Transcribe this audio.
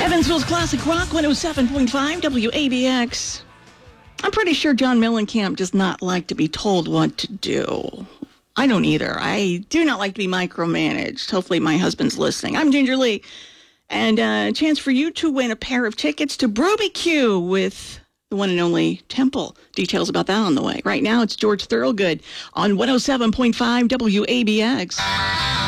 Evansville's Classic Rock 107.5 WABX. I'm pretty sure John Mellencamp does not like to be told what to do. I don't either. I do not like to be micromanaged. Hopefully my husband's listening. I'm Ginger Lee. And a chance for you to win a pair of tickets to Brobecue with the one and only Temple. Details about that on the way. Right now, it's George Thorogood on 107.5 WABX.